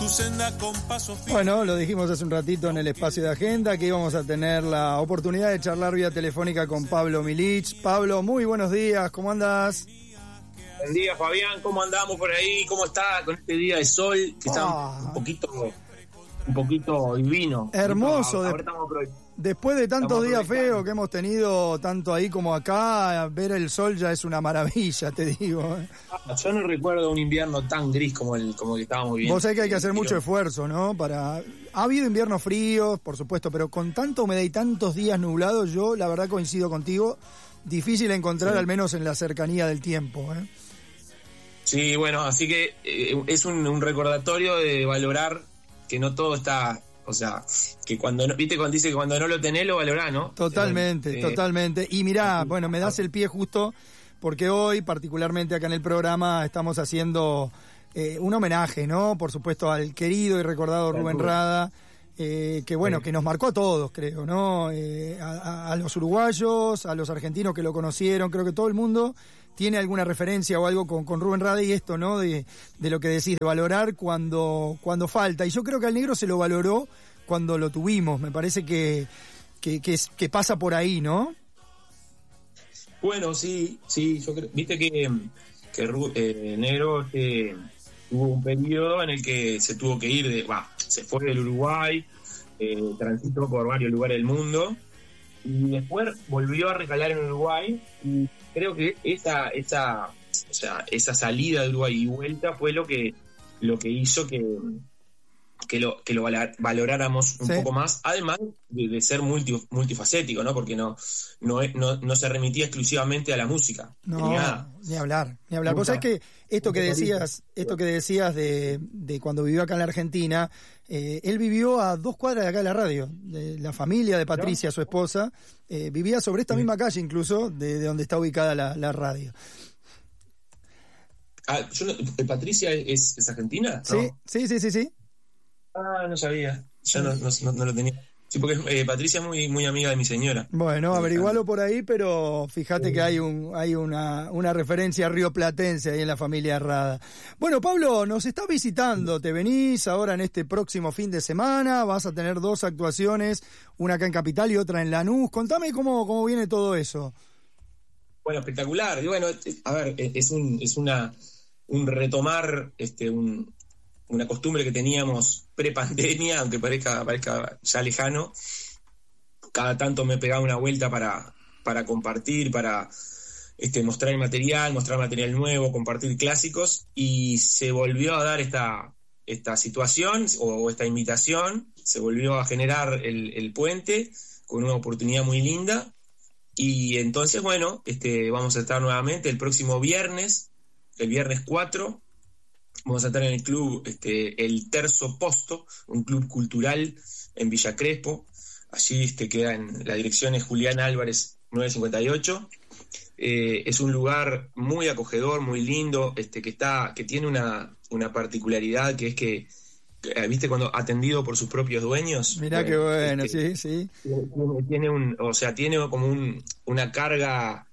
tu senda con paso firme. Bueno, lo dijimos hace un ratito en el espacio de agenda que íbamos a tener la oportunidad de charlar vía telefónica con Pablo Milich. Pablo, muy buenos días, ¿cómo andás? Buen día, Fabián, ¿cómo andamos por ahí? ¿Cómo está con este día de sol? Que está un poquito divino. Hermoso. Ahora estamos después de tantos días feos que hemos tenido, tanto ahí como acá, ver el sol ya es una maravilla, te digo. Yo no recuerdo un invierno tan gris como el que estábamos viviendo. Vos sabés que hay que hacer mucho esfuerzo, ¿no? Ha habido inviernos fríos, por supuesto, pero con tanta humedad y tantos días nublados, yo la verdad coincido contigo, difícil encontrar al menos en la cercanía del tiempo, ¿eh? Sí, bueno, así que es un recordatorio de valorar que no todo está, o sea, que cuando no, viste cuando dice que cuando no lo tenés lo valorás, ¿no? Totalmente. Y mirá, bueno, me das el pie justo porque hoy, particularmente acá en el programa, estamos haciendo un homenaje, ¿no? Por supuesto al querido y recordado Rubén Rada, que bueno, que nos marcó a todos, creo, ¿no? A los uruguayos, a los argentinos que lo conocieron, creo que todo el mundo tiene alguna referencia o algo con Rubén Rada y esto, ¿no? De lo que decís, de valorar cuando falta. Y yo creo que al negro se lo valoró cuando lo tuvimos. Me parece que pasa por ahí, ¿no? Bueno, sí, yo creo, viste que negro hubo un periodo en el que se tuvo que ir se fue del Uruguay, transitó por varios lugares del mundo y después volvió a recalar en Uruguay y creo que esa salida de Uruguay y vuelta fue lo que hizo que lo valoráramos un poco más, además de ser multifacético, ¿no? Porque no se remitía exclusivamente a la música. No, ni hablar. Vos sabés que esto que decías de cuando vivió acá en la Argentina, él vivió a 2 cuadras de acá de la radio, de la familia de Patricia, su esposa, vivía sobre esta misma calle incluso, de donde está ubicada la radio. ¿Patricia es argentina? Sí, ¿no? Sí. Ah, no sabía. Yo no lo tenía. Sí, porque Patricia es muy, muy amiga de mi señora. Bueno, averigualo por ahí, pero fíjate que hay una referencia rioplatense ahí en la familia Rada. Bueno, Pablo, nos está visitando. Te venís ahora en este próximo fin de semana. Vas a tener 2 actuaciones, una acá en Capital y otra en Lanús. Contame cómo viene todo eso. Bueno, espectacular. Y bueno, a ver, es un retomar una costumbre que teníamos pre-pandemia, aunque parezca ya lejano. Cada tanto me pegaba una vuelta para compartir, para mostrar material nuevo, compartir clásicos, y se volvió a dar esta situación o esta invitación, se volvió a generar el puente con una oportunidad muy linda, y entonces, bueno, vamos a estar nuevamente el próximo viernes, el viernes 4, vamos a estar en el club El Terzo Posto, un club cultural en Villa Crespo. Allí queda en la dirección es Julián Álvarez 958. Es un lugar muy acogedor, muy lindo, que tiene una particularidad, que es que, ¿viste? Cuando atendido por sus propios dueños. Mirá qué bueno, sí. Tiene como una carga.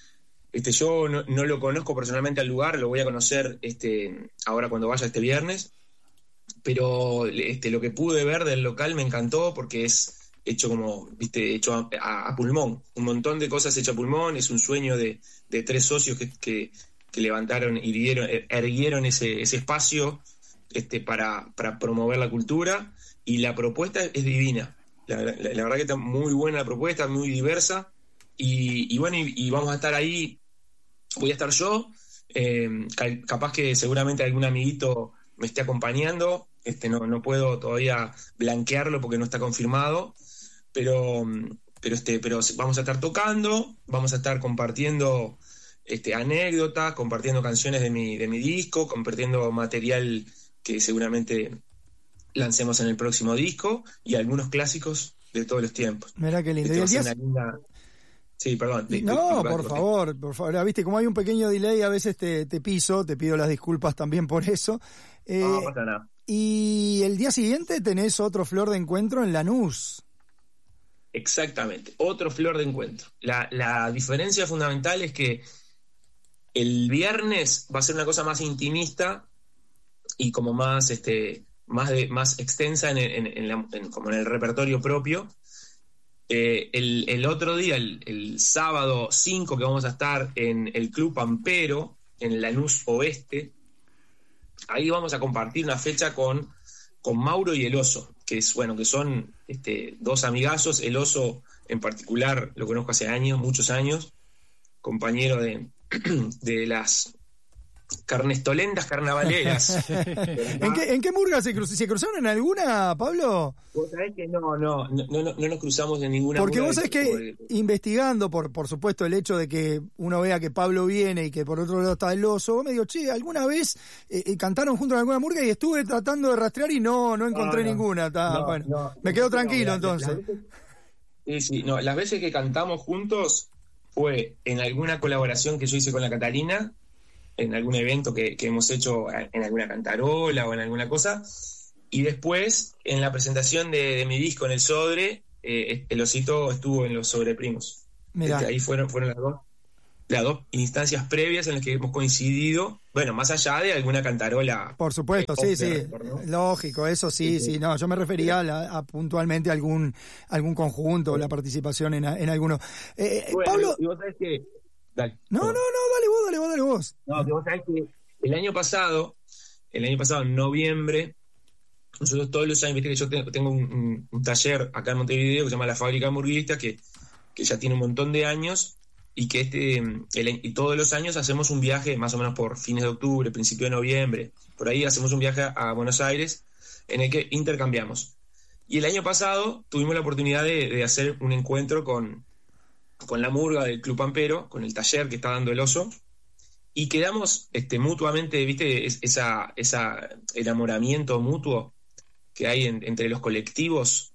Yo no lo conozco personalmente al lugar, lo voy a conocer ahora cuando vaya este viernes, pero lo que pude ver del local me encantó porque es hecho hecho a pulmón, un montón de cosas hechas a pulmón. Es un sueño de 3 socios que levantaron y erguieron ese espacio para promover la cultura, y la propuesta es divina. La verdad que está muy buena la propuesta, muy diversa. Y bueno, y vamos a estar ahí, voy a estar yo, capaz que seguramente algún amiguito me esté acompañando, no puedo todavía blanquearlo porque no está confirmado, pero vamos a estar tocando, vamos a estar compartiendo anécdotas, compartiendo canciones de mi disco, compartiendo material que seguramente lancemos en el próximo disco, y algunos clásicos de todos los tiempos. Mirá qué lindo. Sí, perdón. No, por favor. Viste, como hay un pequeño delay, a veces te pido las disculpas también por eso. No pasa nada. Y el día siguiente tenés otro Flor de Encuentro en Lanús. Exactamente, otro Flor de Encuentro. La diferencia fundamental es que el viernes va a ser una cosa más intimista y como más más extensa como en el repertorio propio. El otro día, el sábado 5, que vamos a estar en el Club Pampero, en Lanús Oeste, ahí vamos a compartir una fecha con Mauro y el Oso, que son dos amigazos. El Oso en particular lo conozco hace años, muchos años, compañero de las carnestolendas carnavaleras. ¿En qué murga se cruzaron en alguna, Pablo? Vos sabés que no nos cruzamos en ninguna. Porque murga. Vos sabés que investigando, por supuesto, el hecho de que uno vea que Pablo viene y que por otro lado está el Oso, vos me digo, che, ¿alguna vez cantaron juntos en alguna murga? Y estuve tratando de rastrear y no encontré ninguna. Me quedo tranquilo entonces. Las veces que cantamos juntos fue en alguna colaboración que yo hice con la Catalina, en algún evento que hemos hecho en alguna cantarola o en alguna cosa, y después en la presentación de mi disco en el Sodre, el Osito estuvo en los Sobreprimos. Ahí fueron las dos instancias previas en las que hemos coincidido, más allá de alguna cantarola. Por supuesto, sí, ¿no? Lógico, eso sí. No, yo me refería a puntualmente algún conjunto, la participación en alguno. Pablo, y vos sabés que... Dale. No, dale vos. No, que vos sabés que el año pasado, en noviembre, nosotros todos los años, viste que yo tengo un taller acá en Montevideo que se llama La Fábrica Murguista, que ya tiene un montón de años, y que y todos los años hacemos un viaje, más o menos por fines de octubre, principio de noviembre, por ahí hacemos un viaje a Buenos Aires, en el que intercambiamos. Y el año pasado tuvimos la oportunidad de hacer un encuentro con la murga del Club Pampero, con el taller que está dando el Oso, y quedamos mutuamente, viste, esa enamoramiento mutuo que hay entre los colectivos.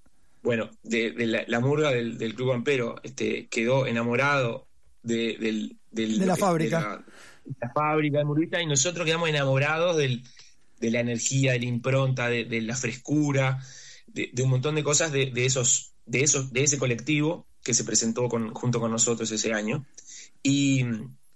De la murga del Club Pampero quedó enamorado de la fábrica. La fábrica de Murguista, y nosotros quedamos enamorados de la energía, de la impronta, de la frescura, de un montón de cosas de ese colectivo que se presentó junto con nosotros ese año. Y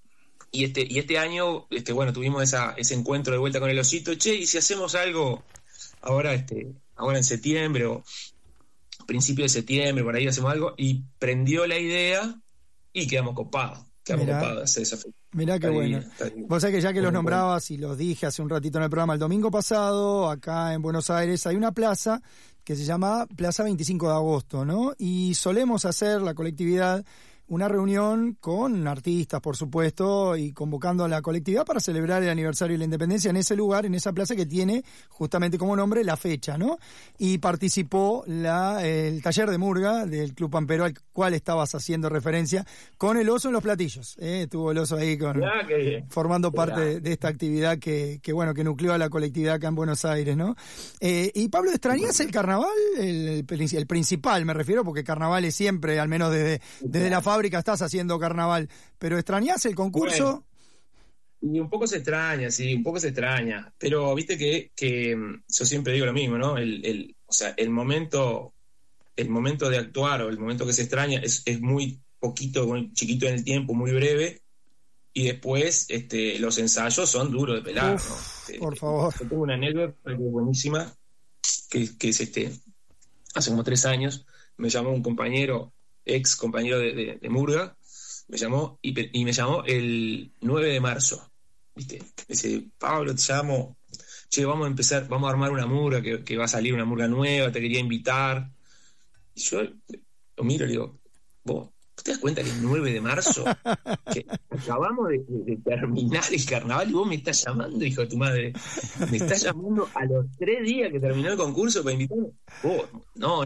este año, tuvimos ese encuentro de vuelta con el Osito. Che, ¿y si hacemos algo ahora en septiembre o principio de septiembre, por ahí hacemos algo? Y prendió la idea y quedamos copados de hacer esa fecha. Mirá qué bueno. Vos sabés que ya que los nombrabas y los dije hace un ratito en el programa, el domingo pasado, acá en Buenos Aires, hay una plaza que se llama Plaza 25 de Agosto, ¿no? Y solemos hacer, la colectividad, una reunión con artistas, por supuesto, y convocando a la colectividad para celebrar el aniversario de la independencia en ese lugar, en esa plaza que tiene justamente como nombre la fecha, ¿no? Y participó el taller de murga del Club Pampero, al cual estabas haciendo referencia, con el Oso en los platillos. Estuvo el Oso ahí formando parte de esta actividad que nucleó a la colectividad acá en Buenos Aires, ¿no? Y Pablo, ¿extrañás el carnaval? El principal, me refiero, porque carnaval es siempre, al menos desde la fábrica estás haciendo carnaval, pero ¿extrañás el concurso? Y un poco se extraña, pero viste que yo siempre digo lo mismo, ¿no? El momento de actuar, o el momento que se extraña, es muy poquito, muy chiquito en el tiempo, muy breve, y después los ensayos son duros de pelar. Uf, ¿no? Por favor. Yo tengo una anécdota que es buenísima, que es hace como 3 años, me llamó un ex compañero de Murga, me llamó y me llamó el 9 de marzo, ¿viste? Me dice, Pablo, te llamo, che, vamos a armar una murga, que va a salir una murga nueva, te quería invitar. Y yo lo miro y le digo, ¿vos te das cuenta que el 9 de marzo, que acabamos de terminar el carnaval, y vos me estás llamando, hijo de tu madre? Me estás llamando a los 3 días que terminó el concurso para invitarme. Vos, no,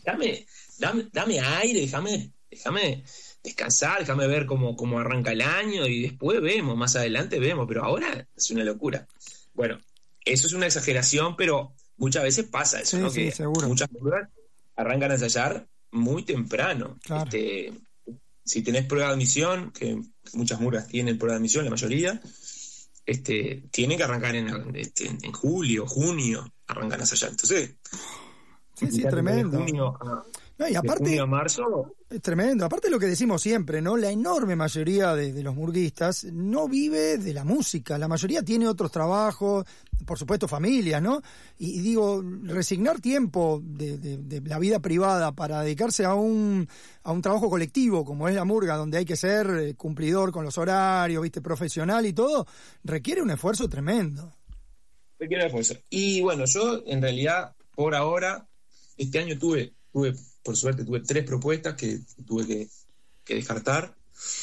dame aire, déjame descansar, déjame ver cómo arranca el año, y después más adelante vemos, pero ahora es una locura. Bueno, eso es una exageración, pero muchas veces pasa eso, sí, ¿no? Sí, que seguro. Muchas murgas arrancan a ensayar muy temprano. Claro. Si tenés prueba de admisión, que muchas murgas tienen prueba de admisión, la mayoría, tienen que arrancar en julio, junio, arrancan a ensayar. Entonces, Sí, tremendo. De junio No, y aparte, de junio a marzo. es tremendo. Aparte de lo que decimos siempre, ¿no? La enorme mayoría de los murguistas no vive de la música. La mayoría tiene otros trabajos, por supuesto familias, ¿no? Y digo, resignar tiempo de la vida privada para dedicarse a un trabajo colectivo como es la murga, donde hay que ser cumplidor con los horarios, ¿viste? Profesional y todo, requiere un esfuerzo tremendo. Requiere esfuerzo. Y bueno, yo en realidad, por ahora, este año tuve por suerte, tuve 3 propuestas que tuve que descartar.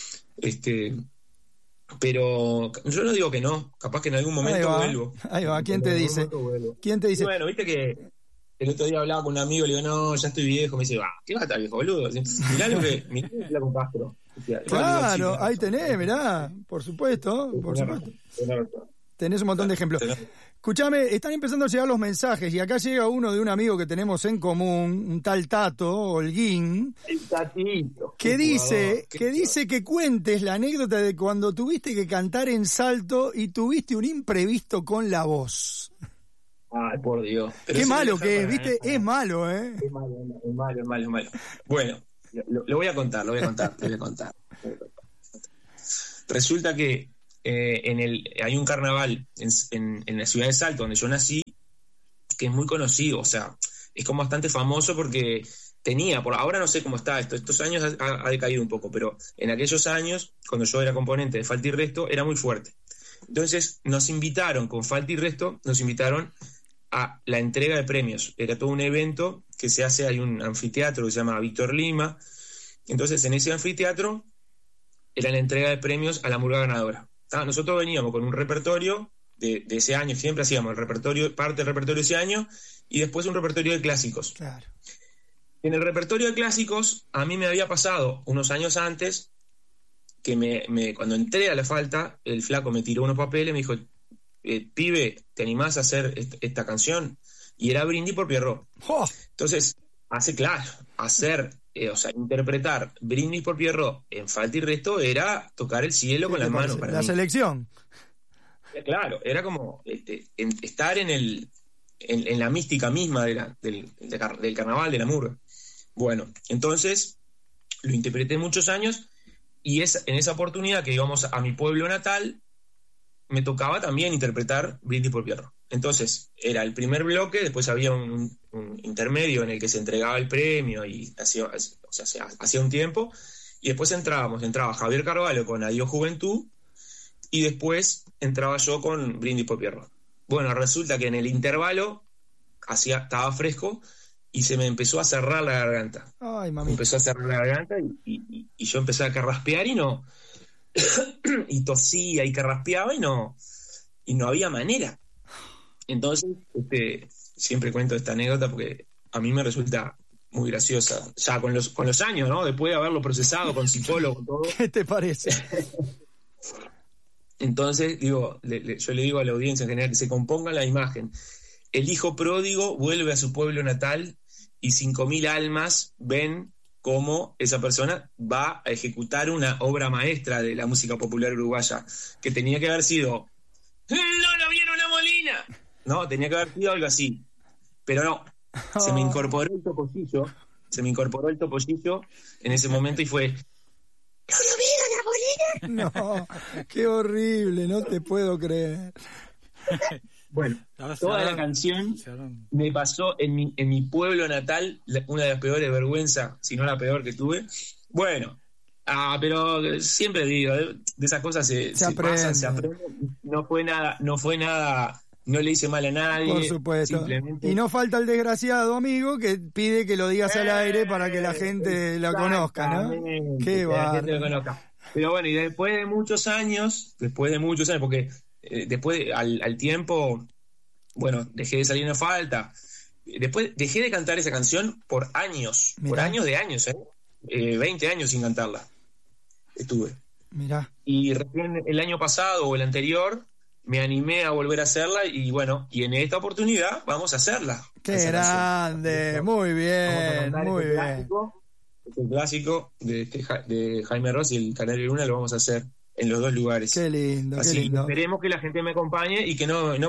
Pero yo no digo que no, capaz que en algún momento vuelvo. Ahí va, ¿quién te dice? ¿Quién te dice? Bueno, viste que el otro día hablaba con un amigo, le digo, no, ya estoy viejo. Me dice, ¿qué vas a estar viejo, boludo? Mirá la con Castro. Claro, ahí tenés, mirá, por supuesto. Tenés un montón de ejemplos. Escuchame, están empezando a llegar los mensajes y acá llega uno de un amigo que tenemos en común, un tal Tato Holguín, el Tatito, que dice que cuentes la anécdota de cuando tuviste que cantar en Salto y tuviste un imprevisto con la voz. Ay, por Dios. Pero qué malo que es, ¿viste? Es malo, ¿eh? Es malo. Bueno, lo voy a contar. Resulta que hay un carnaval en la ciudad de Salto, donde yo nací, que es muy conocido, o sea, es como bastante famoso porque ahora no sé cómo está estos años ha decaído un poco, pero en aquellos años, cuando yo era componente de Falta y Resto, era muy fuerte. Entonces nos invitaron, con Falta y Resto, a la entrega de premios. Era todo un evento que se hace, hay un anfiteatro que se llama Víctor Lima. Entonces en ese anfiteatro era la entrega de premios a la murga ganadora. Nosotros veníamos con un repertorio de ese año, siempre hacíamos parte del repertorio de ese año y después un repertorio de clásicos. Claro. En el repertorio de clásicos, a mí me había pasado unos años antes que cuando entré a la Falta, el flaco me tiró unos papeles y me dijo, pibe, ¿te animás a hacer esta canción? Y era Brindis por Pierrot. ¡Oh! Entonces, interpretar Brindis por Pierrot en Falta y Resto era tocar el cielo con las manos para la mí. Selección. Claro, era como estar en la mística misma del carnaval, de la murga. Bueno, entonces lo interpreté muchos años y en esa oportunidad que íbamos a mi pueblo natal, me tocaba también interpretar Brindis por Pierrot. Entonces, era el primer bloque, después había un intermedio en el que se entregaba el premio y hacía un tiempo, y después entraba Javier Carvalho con Adiós Juventud, y después entraba yo con Brindis por Pierrot. Bueno, resulta que en el intervalo estaba fresco y se me empezó a cerrar la garganta. Ay, mami. Me empezó a cerrar la garganta y yo empecé a carraspear y no... y tosía y carraspeaba y no había manera. Entonces, siempre cuento esta anécdota porque a mí me resulta muy graciosa, ya con los años, ¿no? Después de haberlo procesado con psicólogo, todo. ¿Qué te parece? Entonces, yo le digo a la audiencia en general que se componga la imagen. El hijo pródigo vuelve a su pueblo natal y 5.000 almas ven cómo esa persona va a ejecutar una obra maestra de la música popular uruguaya, que tenía que haber sido ¡No lo vieron a Molina! No, tenía que haber sido algo así. Pero no, se me incorporó el topollillo en ese momento y fue ¡No lo vieron a Molina! No, qué horrible, no te puedo creer. Bueno, toda la canción me pasó en mi pueblo natal, una de las peores vergüenzas, si no la peor que tuve. Bueno, pero siempre digo, de esas cosas se pasan, se aprende. No fue nada, no le hice mal a nadie. Por supuesto. Simplemente... Y no falta el desgraciado amigo que pide que lo digas al aire para que la gente la conozca, ¿no? Qué bárbaro. Pero bueno, y después de muchos años, porque después al tiempo, bueno, dejé de salir en Falta. Después dejé de cantar esa canción por años. Mirá. Por años de años, 20 años sin cantarla. Estuve. Mirá. Y recién el año pasado o el anterior me animé a volver a hacerla y bueno, y en esta oportunidad vamos a hacerla. ¡Qué grande! Canción. Muy bien, muy bien. El clásico de Jaime Ross y el Canario Luna lo vamos a hacer en los dos lugares. Qué lindo, así qué lindo. Esperemos que la gente me acompañe y que no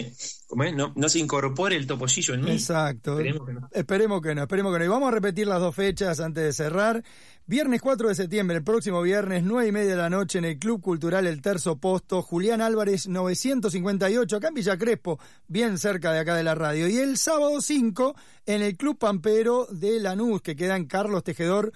se incorpore el topollillo en mí. Exacto. Esperemos que no. Esperemos que no. Y vamos a repetir las dos fechas antes de cerrar. Viernes 4 de septiembre, el próximo viernes, 9:30 de la noche, en el Club Cultural El Terzo Posto, Julián Álvarez 958, acá en Villa Crespo, bien cerca de acá de la radio. Y el sábado 5, en el Club Pampero de Lanús, que queda en Carlos Tejedor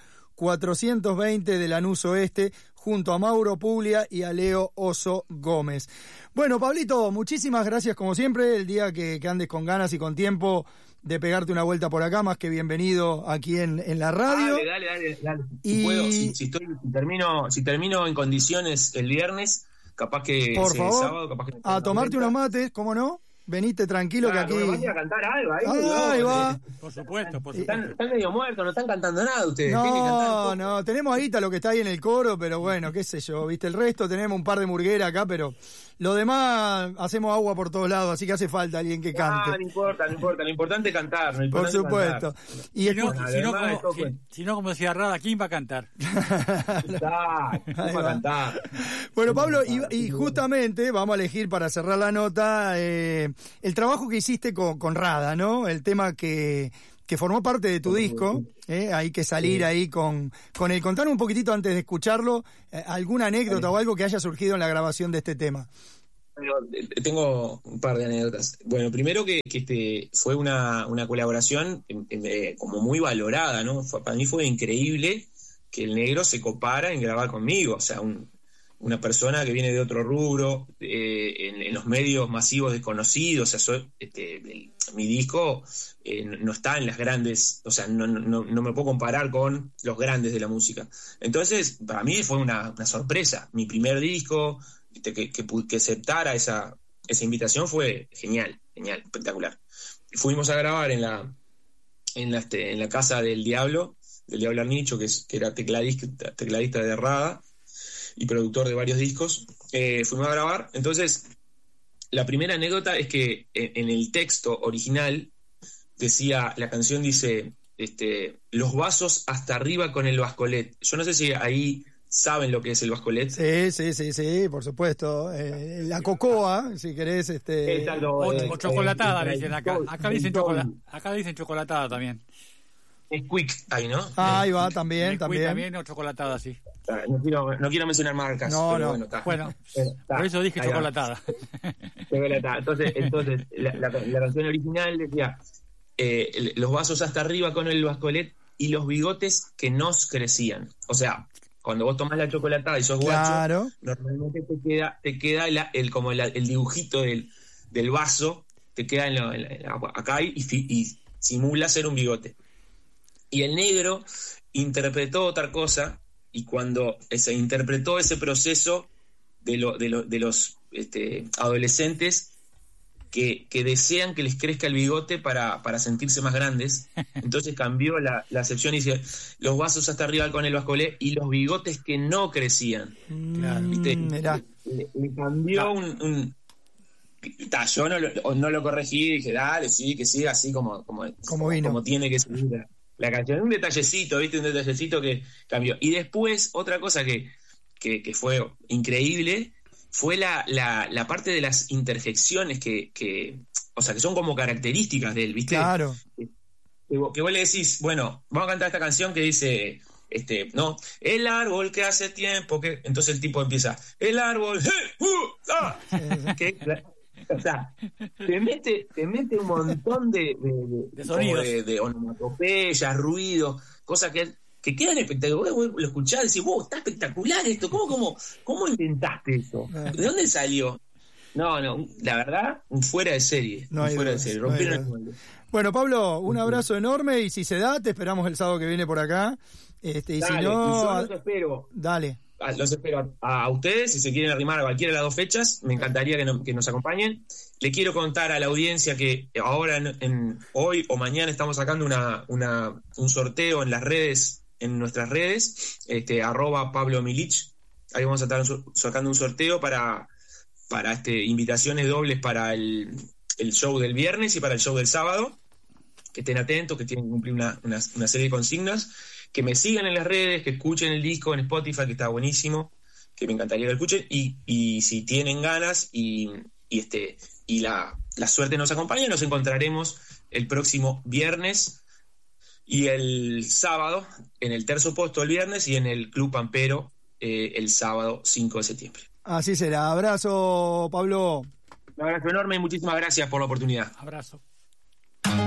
420 de Lanús Oeste, junto a Mauro Puglia y a Leo Oso Gómez. Bueno, Pablito, muchísimas gracias como siempre. El día que andes con ganas y con tiempo de pegarte una vuelta por acá, más que bienvenido aquí en la radio. Dale. Y si termino en condiciones el viernes, capaz que por favor, sábado, capaz que a tomarte unos mates, ¿cómo no? Venite tranquilo, claro, que aquí... ¿Van a cantar algo ahí? Ahí va. Por supuesto. Están medio muertos, no están cantando nada ustedes. No, tenemos a Ítalo que está ahí en el coro, pero bueno, qué sé yo, ¿viste? El resto tenemos un par de murgueras acá, pero lo demás hacemos agua por todos lados, así que hace falta alguien que cante. No importa, lo importante es cantar. Por supuesto. Y si no, como decía Rada, ¿quién va a cantar? ¿Quién va a cantar? Bueno, Pablo, y justamente vamos a elegir para cerrar la nota el trabajo que hiciste con Rada, ¿no? El tema que formó parte de tu disco, hay que salir ahí con él. Contanos un poquitito antes de escucharlo, alguna anécdota o algo que haya surgido en la grabación de este tema. Tengo un par de anécdotas. Bueno, primero que fue una colaboración como muy valorada, ¿no? Para mí fue increíble que el negro se copara en grabar conmigo, o sea, una persona que viene de otro rubro, en los medios masivos desconocidos, o sea, mi disco no está en las grandes, o sea, no me puedo comparar con los grandes de la música. Entonces, para mí fue una sorpresa. Mi primer disco, que aceptara esa invitación fue genial, espectacular. Fuimos a grabar en la casa del Diablo Arnicho, que era tecladista de Rada y productor de varios discos. Fuimos a grabar. Entonces, la primera anécdota es que en el texto original la canción dice los vasos hasta arriba con el bascolet. Yo no sé si ahí saben lo que es el bascolet. Sí, por supuesto. La cocoa, si querés. O chocolatada, dicen acá. Acá dicen chocolatada también. Es quick ahí, ¿no? Ahí va, también. También o chocolatada, sí. No quiero mencionar marcas. No. Bueno, por eso dije chocolatada. Entonces la canción original decía los vasos hasta arriba con el bascolet y los bigotes que nos crecían. O sea, cuando vos tomás la chocolatada y sos guacho, normalmente te queda el dibujito del vaso, te queda acá y simula ser un bigote. Y el negro interpretó otra cosa, y cuando se interpretó ese proceso de los adolescentes que desean que les crezca el bigote para sentirse más grandes, entonces cambió la acepción y dice los vasos hasta arriba con el bascolé y los bigotes que no crecían. ¿Viste? Le cambió yo no lo corregí y dije, dale, sí, que siga así como tiene que ser la canción. Un detallecito, ¿viste? Un detallecito que cambió. Y después, otra cosa que fue increíble fue la parte de las interjecciones que son como características de él, ¿viste? Claro. Que vos le decís, bueno, vamos a cantar esta canción que dice, ¿no? El árbol que hace tiempo que... Entonces el tipo empieza, el árbol, o sea, te mete un montón de sonidos, de onomatopeyas, ruidos, cosas que quedan espectaculares. Vos lo escuchás y decís, está espectacular esto, ¿cómo inventaste esto? ¿De dónde salió? No, la verdad, fuera de serie. Rompieron el mundo. Bueno, Pablo, un abrazo enorme, y si se da, te esperamos el sábado que viene por acá. Y dale, si no, yo los espero. Dale. Los espero a ustedes, si se quieren arrimar a cualquiera de las dos fechas, me encantaría que nos acompañen. Le quiero contar a la audiencia que ahora, hoy o mañana, estamos sacando un sorteo en las redes, en nuestras redes, @PabloMilich. Ahí vamos a estar sacando un sorteo para invitaciones dobles para el show del viernes y para el show del sábado. Que estén atentos, que tienen que cumplir una serie de consignas. Que me sigan en las redes, que escuchen el disco en Spotify, que está buenísimo, que me encantaría que lo escuchen, y si tienen ganas y la suerte nos acompaña, nos encontraremos el próximo viernes y el sábado en el Terzo Posto el viernes y en el Club Pampero el sábado 5 de septiembre. Así será. Abrazo, Pablo. Un abrazo enorme y muchísimas gracias por la oportunidad. Abrazo.